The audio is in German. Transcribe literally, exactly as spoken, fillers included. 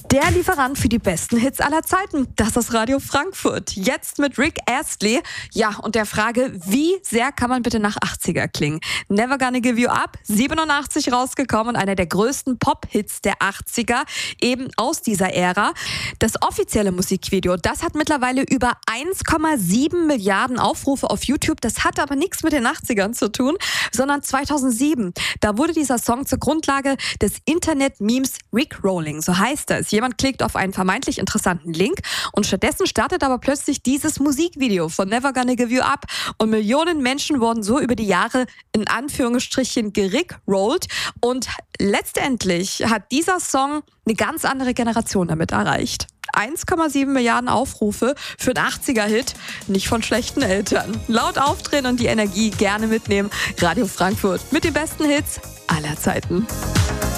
Der Lieferant für die besten Hits aller Zeiten, das ist Radio Frankfurt. Jetzt mit Rick Astley. Ja, und der Frage, wie sehr kann man bitte nach achtziger klingen? Never Gonna Give You Up, siebenundachtzig rausgekommen, einer der größten Pop-Hits der achtziger, eben aus dieser Ära. Das offizielle Musikvideo, das hat mittlerweile über eins Komma sieben Milliarden Aufrufe auf YouTube. Das hat aber nichts mit den achtzigern zu tun, sondern zweitausendsieben. Da wurde dieser Song zur Grundlage des Internet-Memes Rickrolling, so heißt es. Jemand klickt auf einen vermeintlich interessanten Link und stattdessen startet aber plötzlich dieses Musikvideo von Never Gonna Give You Up und Millionen Menschen wurden so über die Jahre in Anführungsstrichen gerickrollt und letztendlich hat dieser Song eine ganz andere Generation damit erreicht. eins Komma sieben Milliarden Aufrufe für einen achtziger-Hit, nicht von schlechten Eltern. Laut aufdrehen und die Energie gerne mitnehmen. Radio Frankfurt mit den besten Hits aller Zeiten.